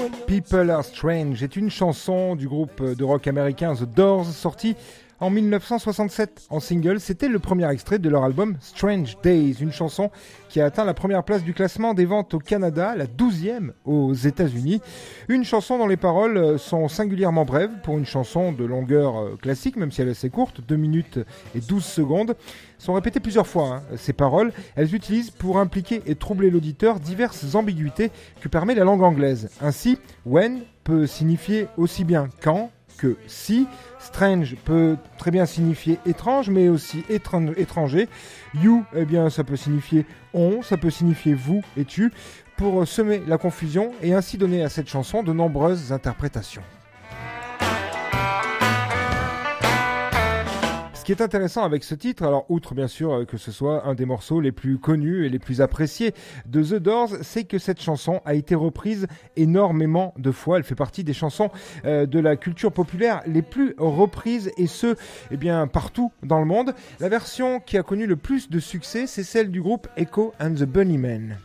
People Are Strange est une chanson du groupe de rock américain The Doors, sortie en 1967 en single. C'était le premier extrait de leur album Strange Days, une chanson qui a atteint la première place du classement des ventes au Canada, la 12e aux États-Unis. Une chanson dont les paroles sont singulièrement brèves pour une chanson de longueur classique, même si elle est assez courte, 2 minutes et 12 secondes. Sont répétées plusieurs fois, ces paroles. Elles utilisent pour impliquer et troubler l'auditeur diverses ambiguïtés que permet la langue anglaise. Ainsi, when peut signifier aussi bien quand que si. Strange peut très bien signifier étrange, mais aussi étranger. You, eh bien, ça peut signifier on, ça peut signifier vous et tu, pour semer la confusion et ainsi donner à cette chanson de nombreuses interprétations. Ce qui est intéressant avec ce titre, alors outre bien sûr que ce soit un des morceaux les plus connus et les plus appréciés de The Doors, c'est que cette chanson a été reprise énormément de fois. Elle fait partie des chansons de la culture populaire les plus reprises et ce, eh bien, partout dans le monde. La version qui a connu le plus de succès, c'est celle du groupe Echo and the Bunnymen.